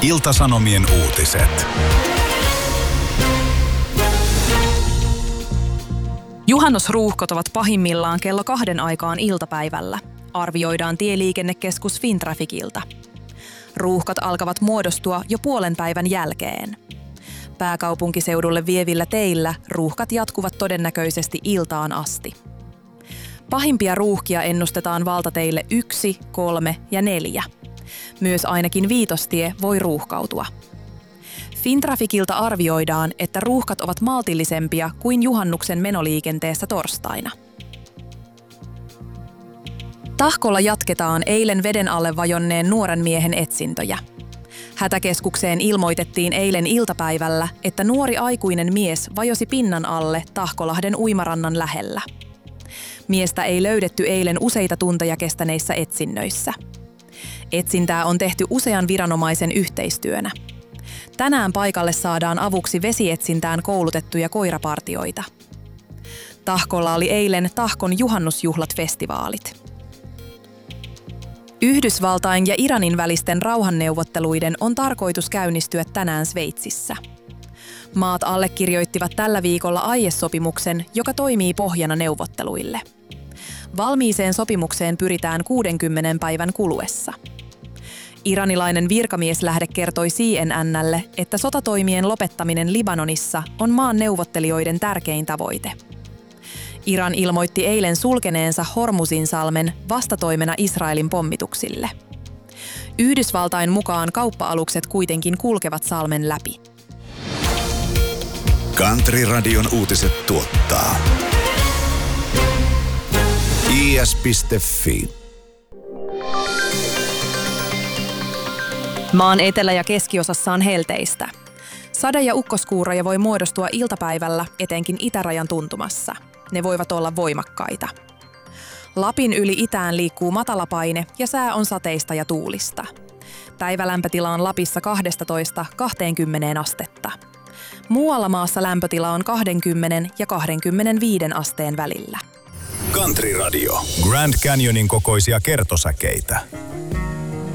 Ilta-Sanomien uutiset. Juhannusruuhkot ovat pahimmillaan kello 2 aikaan iltapäivällä, arvioidaan tieliikennekeskus Fintrafficilta. Ruuhkat alkavat muodostua jo puolen päivän jälkeen. Pääkaupunkiseudulle vievillä teillä ruuhkat jatkuvat todennäköisesti iltaan asti. Pahimpia ruuhkia ennustetaan valtateille 1, 3 ja 4. Myös ainakin Viitostie voi ruuhkautua. Fintrafficilta arvioidaan, että ruuhkat ovat maltillisempia kuin juhannuksen menoliikenteessä torstaina. Tahkolla jatketaan eilen veden alle vajonneen nuoren miehen etsintöjä. Hätäkeskukseen ilmoitettiin eilen iltapäivällä, että nuori aikuinen mies vajosi pinnan alle Tahkolahden uimarannan lähellä. Miestä ei löydetty eilen useita tunteja kestäneissä etsinnöissä. Etsintää on tehty usean viranomaisen yhteistyönä. Tänään paikalle saadaan avuksi vesietsintään koulutettuja koirapartioita. Tahkolla oli eilen Tahkon juhannusjuhlat-festivaalit. Yhdysvaltain ja Iranin välisten rauhanneuvotteluiden on tarkoitus käynnistyä tänään Sveitsissä. Maat allekirjoittivat tällä viikolla aiesopimuksen, joka toimii pohjana neuvotteluille. Valmiiseen sopimukseen pyritään 60 päivän kuluessa. Iranilainen virkamieslähde kertoi CNN:lle, että sotatoimien lopettaminen Libanonissa on maan neuvottelijoiden tärkein tavoite. Iran ilmoitti eilen sulkeneensa Hormuzin-salmen vastatoimena Israelin pommituksille. Yhdysvaltain mukaan kauppa-alukset kuitenkin kulkevat salmen läpi. Country-radion uutiset tuottaa is.fi. Maan etelä- ja keskiosassa on helteistä. Sade- ja ukkoskuuroja voi muodostua iltapäivällä etenkin itärajan tuntumassa. Ne voivat olla voimakkaita. Lapin yli itään liikkuu matalapaine ja sää on sateista ja tuulista. Päivälämpötila on Lapissa 12–20 astetta. Muualla maassa lämpötila on 20 ja 25 asteen välillä. Country Radio. Grand Canyonin kokoisia kertosäkeitä.